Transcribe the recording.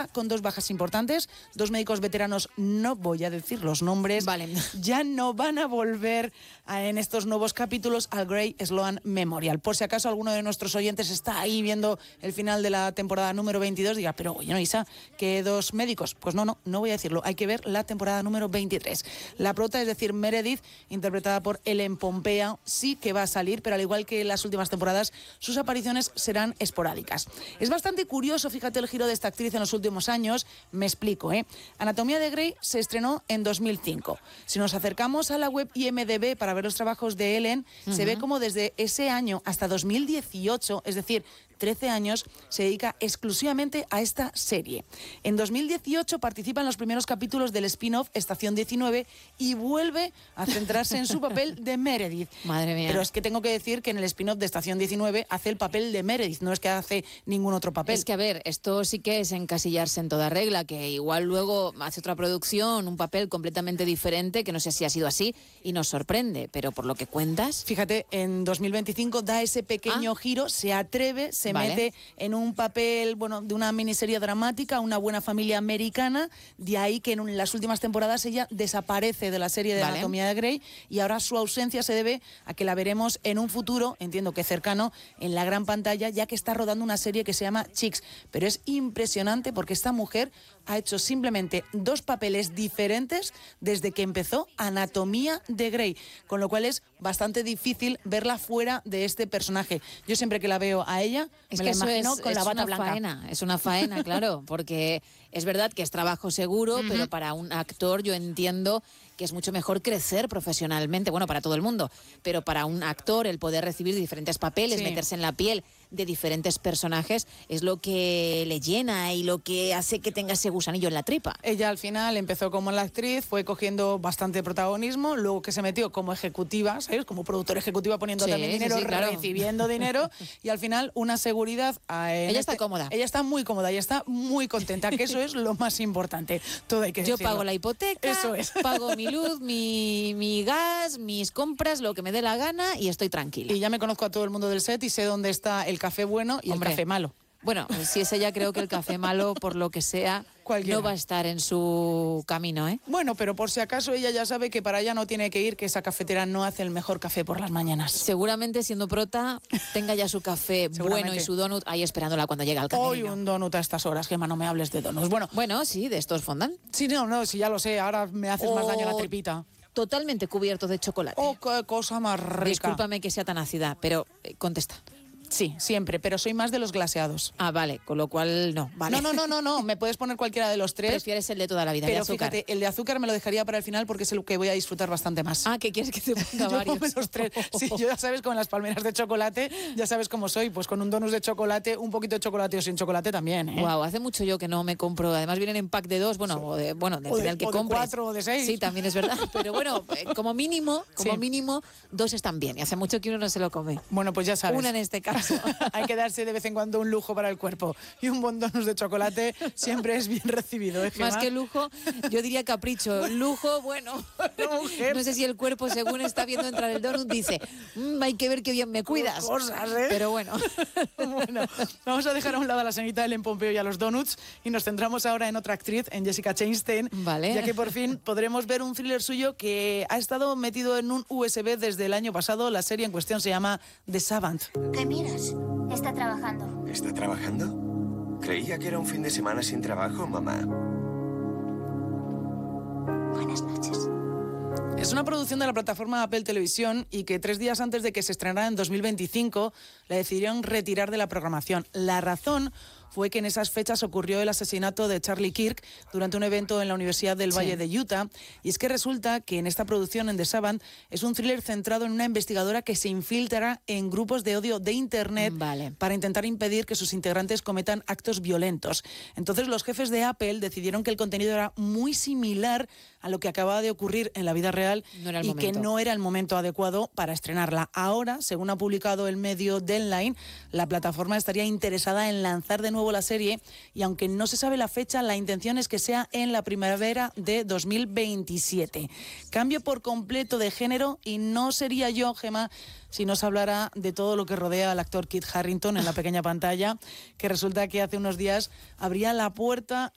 con 2 bajas importantes. 2 médicos veteranos, no voy a decir los nombres, vale, ya no van a volver en estos nuevos capítulos al Grey Sloan Memorial. Por si acaso alguno de nuestros oyentes está ahí viendo el final de la temporada número 22, diga, pero oye, no, Isa, que 2 médicos. Pues no voy a decirlo, hay que ver la temporada número 23. La prota, es decir, Meredith, interpretada por Ellen Pompeo, sí que va a salir, pero al igual que en las últimas temporadas, sus apariciones serán esporádicas. Es bastante curioso, fíjate el giro de esta actriz en los últimos años, me explico, Anatomía de Grey se estrenó en 2005. Si nos acercamos a la web IMDb para ver los trabajos de Ellen, se ve como desde ese año hasta 2018, es decir, 13 años, se dedica exclusivamente a esta serie. En 2018 participa en los primeros capítulos del spin-off Estación 19 y vuelve a centrarse en su papel de Meredith. Madre mía. Pero es que tengo que decir que en el spin-off de Estación 19 hace el papel de Meredith, no es que hace ningún otro papel. Es que, a ver, esto sí que es encasillarse en toda regla, que igual luego hace otra producción, un papel completamente diferente, que no sé si ha sido así, y nos sorprende, pero por lo que cuentas... Fíjate, en 2025 da ese pequeño giro, se atreve, se mete en un papel, de una miniserie dramática, Una buena familia americana, de ahí que en las últimas temporadas ella desaparece de la serie de Anatomía de Grey y ahora su ausencia se debe a que la veremos en un futuro, entiendo que cercano, en la gran pantalla, ya que está rodando una serie que se llama Chicks. Pero es impresionante porque esta mujer ha hecho simplemente 2 papeles diferentes desde que empezó Anatomía de Grey, con lo cual es bastante difícil verla fuera de este personaje. Yo siempre que la veo a ella, me la imagino con la bata blanca. Es una faena, claro, porque es verdad que es trabajo seguro, pero para un actor yo entiendo que es mucho mejor crecer profesionalmente, bueno, para todo el mundo, pero para un actor el poder recibir diferentes papeles, meterse en la piel de diferentes personajes, es lo que le llena y lo que hace que tenga ese gusanillo en la tripa. Ella al final empezó como la actriz, fue cogiendo bastante protagonismo, luego que se metió como ejecutiva, ¿sabes? Como productora ejecutiva poniendo también dinero, claro, recibiendo dinero, y al final una seguridad. Ella está cómoda. Ella está muy cómoda, ella está muy contenta, que eso es lo más importante. Todo hay que decirlo. Yo pago la hipoteca, eso es. Pago mi luz, mi gas, mis compras, lo que me dé la gana y estoy tranquila. Y ya me conozco a todo el mundo del set y sé dónde está el café bueno y el café malo. Bueno, si es ella, creo que el café malo, por lo que sea, no va a estar en su camino, ¿eh? Bueno, pero por si acaso ella ya sabe que para ella no tiene que ir, que esa cafetera no hace el mejor café por las mañanas. Seguramente, siendo prota, tenga ya su café bueno y su donut ahí esperándola cuando llega al camerino. Hoy un donut a estas horas, Gemma, no me hables de donuts. Bueno, sí, de estos fondant. Sí, no, sí, ya lo sé, ahora me haces más daño a la tripita. Totalmente cubiertos de chocolate. ¡Oh, qué cosa más rica! Discúlpame que sea tan ácida, pero contesta. Sí, siempre, pero soy más de los glaseados. Ah, vale, con lo cual no. Vale. No, me puedes poner cualquiera de los 3. Prefieres el de toda la vida, pero de azúcar. Fíjate, el de azúcar me lo dejaría para el final porque es el que voy a disfrutar bastante más. Ah, ¿qué quieres que te ponga varios? Yo los 3. Sí, yo ya sabes, con las palmeras de chocolate, ya sabes cómo soy, pues con un donut de chocolate, un poquito de chocolate o sin chocolate también, ¿eh? Wow, hace mucho yo que no me compro, además vienen en pack de 2, depende del que compres. De 4 o de 6. Sí, también es verdad, pero bueno, como mínimo, 2 están bien y hace mucho que uno no se lo come. Bueno, pues ya sabes. Una en este caso. Hay que darse de vez en cuando un lujo para el cuerpo y un buen donut de chocolate siempre es bien recibido, ¿eh, Gemma? Más que lujo, yo diría capricho. Lujo, bueno, no sé si el cuerpo, según está viendo entrar el donut, dice, hay que ver qué bien me cuidas. Cosas, ¿eh? Pero bueno. Bueno, vamos a dejar a un lado a la señorita Ellen Pompeo y a los donuts y nos centramos ahora en otra actriz, en Jessica Chastain, vale, ya que por fin podremos ver un thriller suyo que ha estado metido en un USB desde el año pasado. La serie en cuestión se llama The Savant. ¿Qué miras? Está trabajando. ¿Está trabajando? Creía que era un fin de semana sin trabajo, mamá. Buenas noches. Es una producción de la plataforma Apple Televisión y que 3 días antes de que se estrenara en 2025 la decidieron retirar de la programación. La razón fue que en esas fechas ocurrió el asesinato de Charlie Kirk durante un evento en la Universidad del Valle de Utah. Y es que resulta que en esta producción, en The Savant, es un thriller centrado en una investigadora que se infiltrará en grupos de odio de Internet para intentar impedir que sus integrantes cometan actos violentos. Entonces los jefes de Apple decidieron que el contenido era muy similar a lo que acababa de ocurrir en la vida real y que no era el momento adecuado para estrenarla. Ahora, según ha publicado el medio Deadline, la plataforma estaría interesada en lanzar de nuevo la serie y aunque no se sabe la fecha, la intención es que sea en la primavera de 2027. Cambio por completo de género y no sería yo, Gemma, si nos hablara de todo lo que rodea al actor Kit Harington en la pequeña pantalla, que resulta que hace unos días abría la puerta